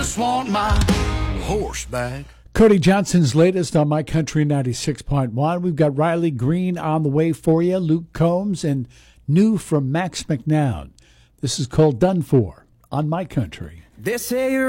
just want my horse back. Cody Johnson's latest on My Country 96.1. We've got Riley Green on the way for you, Luke Combs, and new from Max McNown. This is called Done For on My Country. They say you're